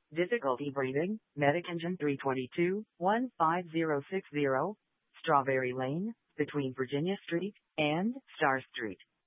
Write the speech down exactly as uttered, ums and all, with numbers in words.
Difficulty breathing, Medic Engine three twenty-two, one five zero six zero, Strawberry Lane, between Virginia Street and Star Street.